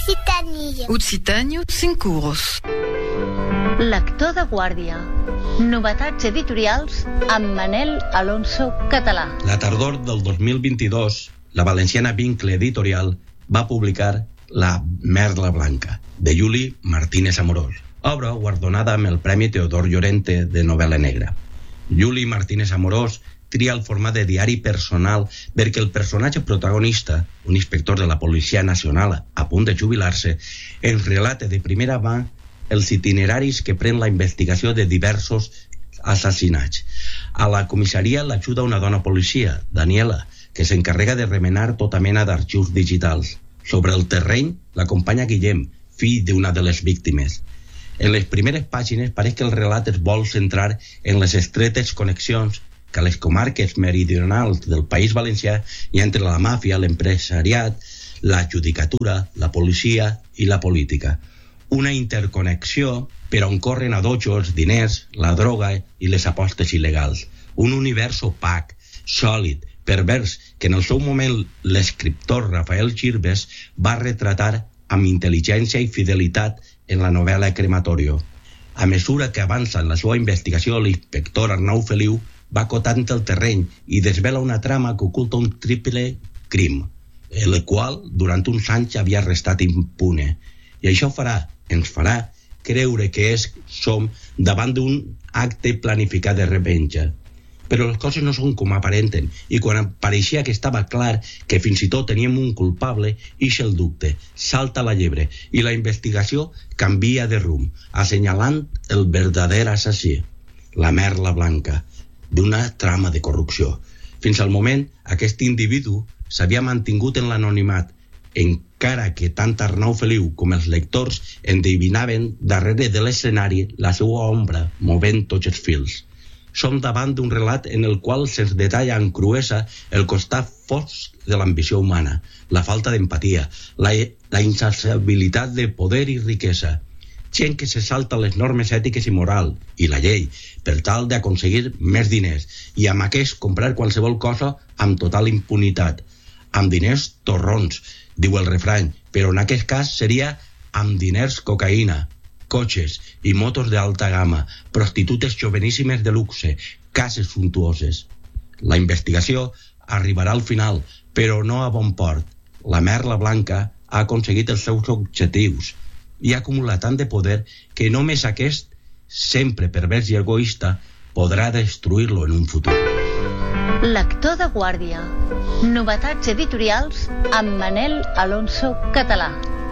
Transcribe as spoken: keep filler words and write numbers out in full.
Occitània. Occitània, cinc euros. Lector de Guàrdia. Novetats editorials amb Manel Alonso Català. La tardor del dos mil vint-i-dos, la valenciana Vincle Editorial va publicar La Merla Blanca, de Juli Martínez Amorós, obra guardonada amb el Premi Teodor Llorente de novel·la negra. Juli Martínez Amorós tria el format de diari personal perquè el personatge protagonista, un inspector de la Policia Nacional a punt de jubilar-se, ens relata de primera mà els itineraris que pren la investigació de diversos assassinats. A la comissaria l'ajuda una dona policia, Daniela, que s'encarrega de remenar tota mena d'arxius digitals. Sobre el terreny l'acompanya Guillem, fill d'una de les víctimes. En les primeres pàgines pareix que el relat es vol centrar en les estretes connexions que a les comarques meridionals del País Valencià hi ha entre la màfia, l'empresariat, la judicatura, la policia i la política. Una interconnexió per on corren a dojos, diners, la droga i les apostes il·legals. Un univers opac, sòlid, pervers, que en el seu moment l'escriptor Rafael Girves va retratar amb intel·ligència i fidelitat en la novel·la Crematorio. A mesura que avança en la seva investigació, l'inspector Arnau Feliu va acotant el terreny i desvela una trama que oculta un triple crim, el qual durant uns anys havia restat impune. I això farà, ens farà creure que és, som davant d'un acte planificat de revenja. Però les coses no són com aparenten, i quan pareixia que estava clar que fins i tot teníem un culpable, ix el dubte, salta la llebre, i la investigació canvia de rumb, assenyalant el verdader assassí, la Merla Blanca, d'una trama de corrupció. Fins al moment, aquest individu s'havia mantingut en l'anonimat, encara que tant Arnau Feliu com els lectors endevinaven darrere de l'escenari la seva ombra movent tots els fils. Som davant d'un relat en el qual se'ns detalla amb cruesa el costat fosc de l'ambició humana, la falta d'empatia, la, la insaciabilitat de poder i riquesa, gent que se salta les normes ètiques i moral i la llei per tal d'aconseguir més diners i amb aquests comprar qualsevol cosa amb total impunitat, amb diners torrons, diu el refrany, però en aquest cas seria amb diners cocaïna, cotxes i motos d'alta gamma, prostitutes joveníssimes de luxe, cases suntuoses. La investigació arribarà al final, però no a bon port. La Merla Blanca ha aconseguit els seus objectius i ha acumulat tant de poder que només aquest, sempre pervers i egoista, podrà destruir-lo en un futur. Lector de Guàrdia. Novetats editorials amb Manel Alonso Català.